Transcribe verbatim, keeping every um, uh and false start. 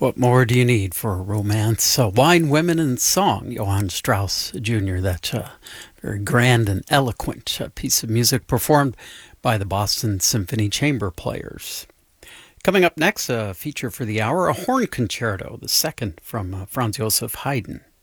What more do you need for a romance? Uh, Wine, Women, and Song, Johann Strauss Junior That's a very grand and eloquent uh, piece of music performed by the Boston Symphony Chamber Players. Coming up next, a feature for the hour, a horn concerto, the second from uh, Franz Joseph Haydn.